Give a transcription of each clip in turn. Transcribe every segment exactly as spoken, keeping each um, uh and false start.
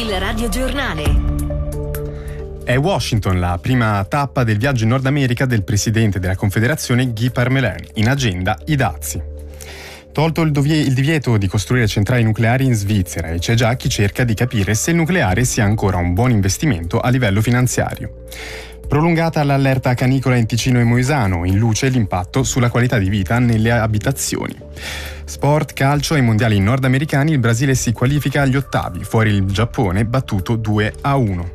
Il radiogiornale. È Washington la prima tappa del viaggio in Nord America del presidente della Confederazione Guy Parmelin. In agenda i dazi. Tolto il, dovie- il divieto di costruire centrali nucleari in Svizzera, e c'è già chi cerca di capire se il nucleare sia ancora un buon investimento a livello finanziario. Prolungata l'allerta canicola in Ticino e Moesano, in luce l'impatto sulla qualità di vita nelle abitazioni. Sport, calcio, ai mondiali nordamericani il Brasile si qualifica agli ottavi, fuori il Giappone battuto due a uno.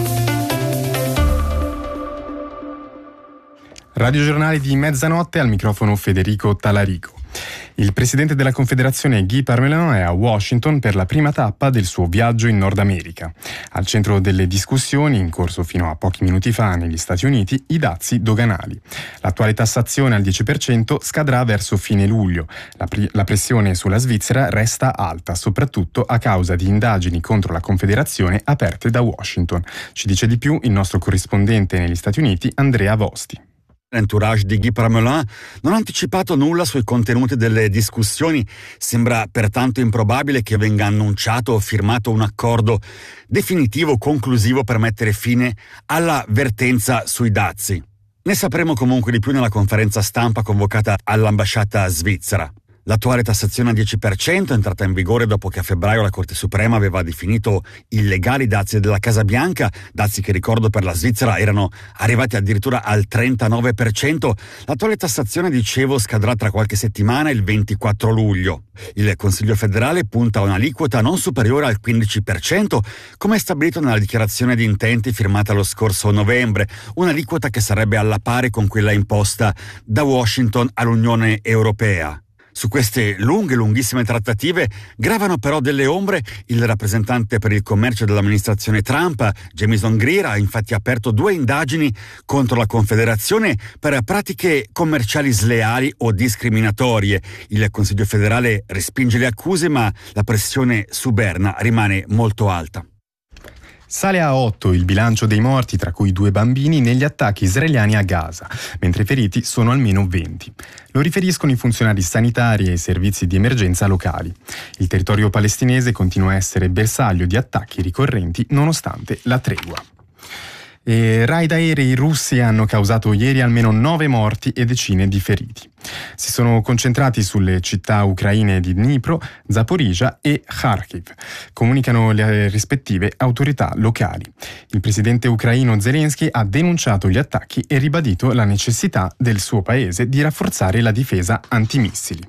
Radiogiornale di mezzanotte, al microfono Federico Talarico. Il presidente della Confederazione Guy Parmelin è a Washington per la prima tappa del suo viaggio in Nord America. Al centro delle discussioni, in corso fino a pochi minuti fa negli Stati Uniti, i dazi doganali. L'attuale tassazione al dieci per cento scadrà verso fine luglio. La, pri- la pressione sulla Svizzera resta alta, soprattutto a causa di indagini contro la Confederazione aperte da Washington. Ci dice di più il nostro corrispondente negli Stati Uniti, Andrea Vosti. L'entourage di Guy Parmelin non ha anticipato nulla sui contenuti delle discussioni. Sembra pertanto improbabile che venga annunciato o firmato un accordo definitivo, conclusivo per mettere fine alla vertenza sui dazi. Ne sapremo comunque di più nella conferenza stampa convocata all'ambasciata svizzera. L'attuale tassazione al dieci per cento è entrata in vigore dopo che a febbraio la Corte Suprema aveva definito illegali i dazi della Casa Bianca, dazi che, ricordo, per la Svizzera erano arrivati addirittura al trentanove per cento. L'attuale tassazione, dicevo, scadrà tra qualche settimana, il ventiquattro luglio. Il Consiglio federale punta a un'aliquota non superiore al quindici per cento, come stabilito nella dichiarazione di intenti firmata lo scorso novembre, un'aliquota che sarebbe alla pari con quella imposta da Washington all'Unione Europea. Su queste lunghe, lunghissime trattative gravano però delle ombre. Il rappresentante per il commercio dell'amministrazione Trump, Jamieson Greer, ha infatti aperto due indagini contro la Confederazione per pratiche commerciali sleali o discriminatorie. Il Consiglio federale respinge le accuse, ma la pressione su Berna rimane molto alta. Sale a otto il bilancio dei morti, tra cui due bambini, negli attacchi israeliani a Gaza, mentre i feriti sono almeno venti. Lo riferiscono i funzionari sanitari e i servizi di emergenza locali. Il territorio palestinese continua a essere bersaglio di attacchi ricorrenti nonostante la tregua. E raid aerei russi hanno causato ieri almeno nove morti e decine di feriti. Si sono concentrati sulle città ucraine di Dnipro, Zaporizhzhia e Kharkiv, comunicano le rispettive autorità locali. Il presidente ucraino Zelensky ha denunciato gli attacchi e ribadito la necessità del suo paese di rafforzare la difesa antimissili.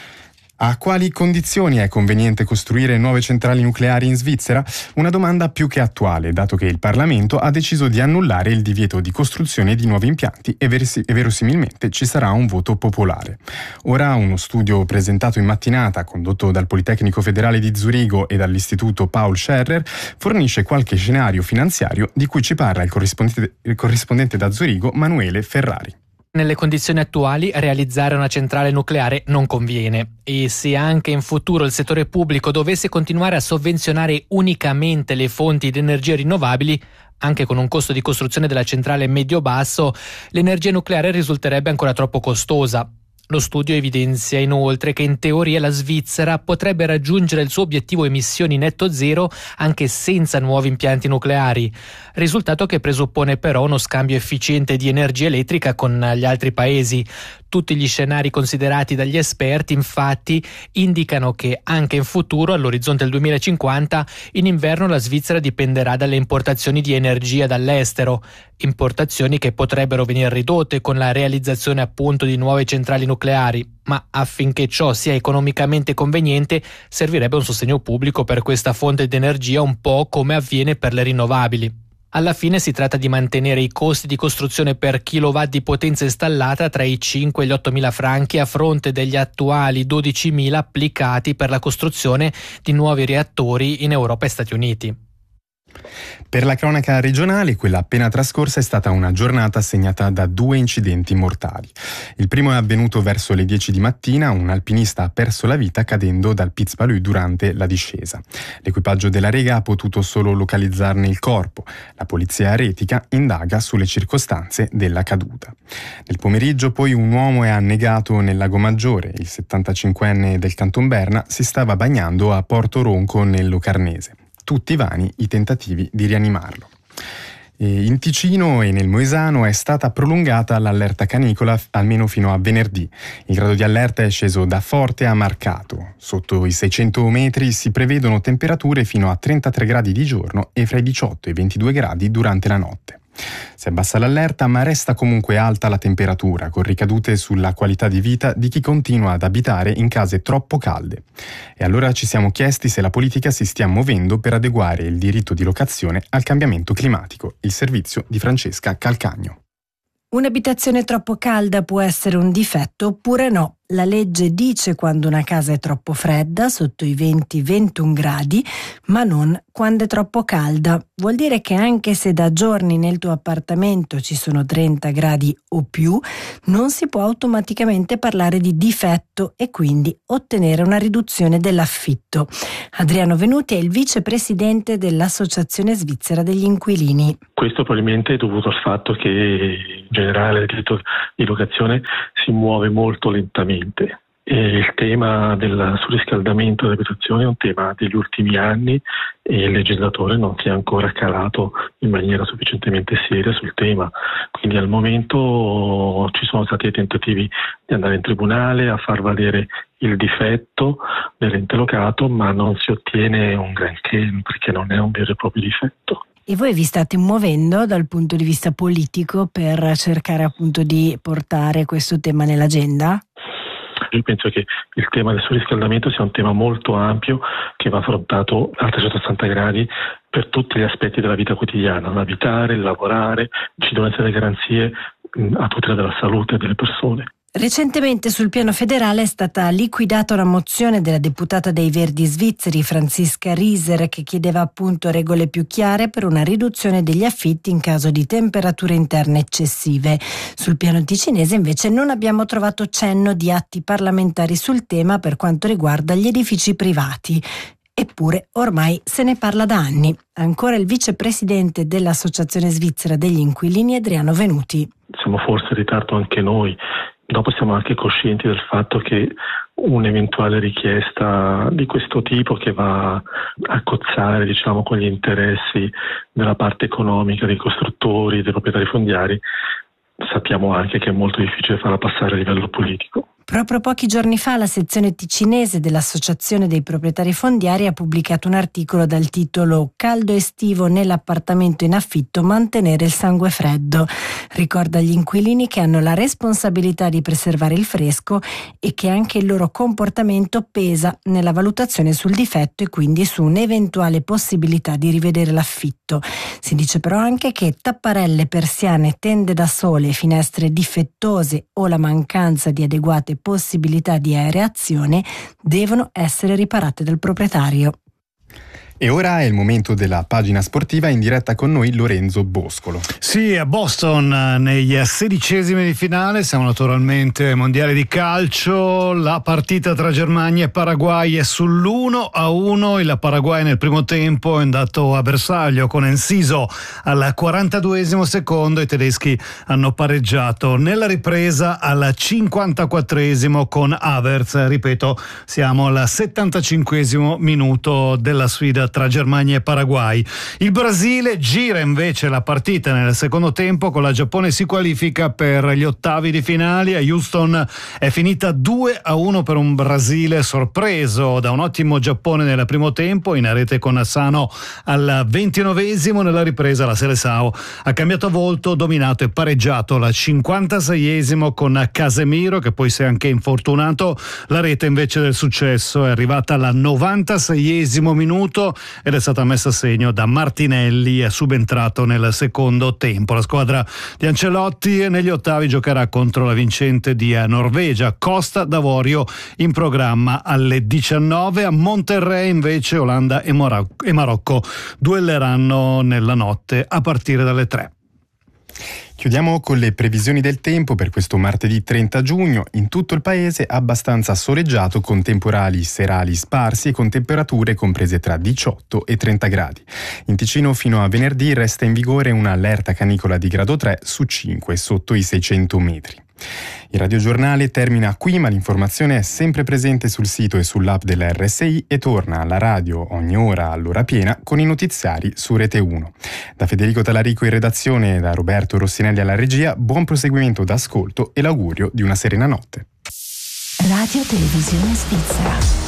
A quali condizioni è conveniente costruire nuove centrali nucleari in Svizzera? Una domanda più che attuale, dato che il Parlamento ha deciso di annullare il divieto di costruzione di nuovi impianti e, vers- e verosimilmente ci sarà un voto popolare. Ora uno studio presentato in mattinata, condotto dal Politecnico Federale di Zurigo e dall'Istituto Paul Scherrer, fornisce qualche scenario finanziario di cui ci parla il corrispondente, il corrispondente da Zurigo, Manuele Ferrari. Nelle condizioni attuali realizzare una centrale nucleare non conviene, e se anche in futuro il settore pubblico dovesse continuare a sovvenzionare unicamente le fonti di energia rinnovabili, anche con un costo di costruzione della centrale medio-basso, l'energia nucleare risulterebbe ancora troppo costosa. Lo studio evidenzia inoltre che in teoria la Svizzera potrebbe raggiungere il suo obiettivo emissioni netto zero anche senza nuovi impianti nucleari, risultato che presuppone però uno scambio efficiente di energia elettrica con gli altri paesi. Tutti gli scenari considerati dagli esperti, infatti, indicano che anche in futuro, all'orizzonte del duemilacinquanta, in inverno la Svizzera dipenderà dalle importazioni di energia dall'estero, importazioni che potrebbero venire ridotte con la realizzazione appunto di nuove centrali nucleari, ma affinché ciò sia economicamente conveniente servirebbe un sostegno pubblico per questa fonte di energia, un po' come avviene per le rinnovabili. Alla fine si tratta di mantenere i costi di costruzione per kilowatt di potenza installata tra i cinque e gli ottomila franchi a fronte degli attuali dodicimila applicati per la costruzione di nuovi reattori in Europa e Stati Uniti. Per la cronaca regionale, quella appena trascorsa è stata una giornata segnata da due incidenti mortali. Il primo è avvenuto verso le dieci di mattina. Un alpinista ha perso la vita cadendo dal Piz Palu durante la discesa. L'equipaggio della Rega ha potuto solo localizzarne il corpo. La polizia aretica indaga sulle circostanze della caduta. Nel pomeriggio poi un uomo è annegato nel Lago Maggiore. Il settantacinquenne del Canton Berna si stava bagnando a Porto Ronco nel Locarnese. tutti vani i tentativi di rianimarlo. In Ticino e nel Moesano è stata prolungata l'allerta canicola almeno fino a venerdì. Il grado di allerta è sceso da forte a marcato. Sotto i seicento metri si prevedono temperature fino a trentatré gradi di giorno e fra i diciotto e i ventidue gradi durante la notte. Si abbassa l'allerta, ma resta comunque alta la temperatura, con ricadute sulla qualità di vita di chi continua ad abitare in case troppo calde. E allora ci siamo chiesti se la politica si stia muovendo per adeguare il diritto di locazione al cambiamento climatico. Il servizio di Francesca Calcagno. Un'abitazione troppo calda può essere un difetto oppure no. La legge dice quando una casa è troppo fredda, sotto i venti ventuno gradi, ma non quando è troppo calda. Vuol dire che anche se da giorni nel tuo appartamento ci sono trenta gradi o più, non si può automaticamente parlare di difetto e quindi ottenere una riduzione dell'affitto. Adriano Venuti è il vicepresidente dell'Associazione Svizzera degli Inquilini. Questo probabilmente è dovuto al fatto che in generale il diritto di locazione si muove molto lentamente. E il tema del surriscaldamento delle abitazioni è un tema degli ultimi anni e il legislatore non si è ancora calato in maniera sufficientemente seria sul tema. Quindi al momento ci sono stati tentativi di andare in tribunale a far valere il difetto dell'ente locato, ma non si ottiene un granché perché non è un vero e proprio difetto. E voi vi state muovendo dal punto di vista politico per cercare appunto di portare questo tema nell'agenda? Io penso che il tema del surriscaldamento sia un tema molto ampio che va affrontato a trecentosessanta gradi per tutti gli aspetti della vita quotidiana, l'abitare, il lavorare, ci devono essere garanzie a tutela della salute delle persone. Recentemente sul piano federale è stata liquidata una mozione della deputata dei Verdi svizzeri Franziska Rieser che chiedeva appunto regole più chiare per una riduzione degli affitti in caso di temperature interne eccessive. Sul piano ticinese invece non abbiamo trovato cenno di atti parlamentari sul tema per quanto riguarda gli edifici privati. Eppure ormai se ne parla da anni. Ancora il vicepresidente dell'Associazione Svizzera degli Inquilini Adriano Venuti. Siamo forse in ritardo anche noi. Dopo siamo anche coscienti del fatto che un'eventuale richiesta di questo tipo che va a cozzare, diciamo, con gli interessi della parte economica dei costruttori, dei proprietari fondiari, sappiamo anche che è molto difficile farla passare a livello politico. Proprio pochi giorni fa la sezione ticinese dell'Associazione dei proprietari fondiari ha pubblicato un articolo dal titolo «Caldo estivo nell'appartamento in affitto, mantenere il sangue freddo». Ricorda agli inquilini che hanno la responsabilità di preservare il fresco e che anche il loro comportamento pesa nella valutazione sul difetto e quindi su un'eventuale possibilità di rivedere l'affitto. Si dice però anche che tapparelle, persiane, tende da sole, finestre difettose o la mancanza di adeguate possibilità di aereazione devono essere riparate dal proprietario. E ora è il momento della pagina sportiva, in diretta con noi Lorenzo Boscolo. Sì, a Boston negli sedicesimi di finale, siamo naturalmente ai mondiali di calcio, la partita tra Germania e Paraguay è sull'uno a uno, il Paraguay nel primo tempo è andato a bersaglio con Enciso al quarantaduesimo secondo, i tedeschi hanno pareggiato nella ripresa al cinquantaquattresimo con Havertz, ripeto siamo al settantacinquesimo minuto della sfida tra Germania e Paraguay. Il Brasile gira invece la partita nel secondo tempo, con la Giappone si qualifica per gli ottavi di finale. A Houston è finita due a uno per un Brasile sorpreso da un ottimo Giappone nel primo tempo, in rete con Asano al ventinovesimo. Nella ripresa la Seleção ha cambiato volto, dominato e pareggiato al cinquantaseiesimo con Casemiro, che poi si è anche infortunato. La rete invece del successo è arrivata al novantaseiesimo minuto ed è stata messa a segno da Martinelli, è subentrato nel secondo tempo. La squadra di Ancelotti negli ottavi giocherà contro la vincente di Norvegia. Costa d'Avorio in programma alle diciannove. A Monterrey invece Olanda e, Mor- e Marocco duelleranno nella notte a partire dalle tre. Chiudiamo con le previsioni del tempo per questo martedì trenta giugno. In tutto il paese abbastanza soleggiato, con temporali serali sparsi e con temperature comprese tra diciotto e trenta gradi. In Ticino fino a venerdì resta in vigore un'allerta canicola di grado tre su cinque sotto i seicento metri. Il radiogiornale termina qui, ma l'informazione è sempre presente sul sito e sull'app della R S I e torna alla radio ogni ora all'ora piena con i notiziari su Rete uno. Da Federico Talarico in redazione e da Roberto Rossinelli alla regia, buon proseguimento d'ascolto e l'augurio di una serena notte. Radio Televisione Svizzera.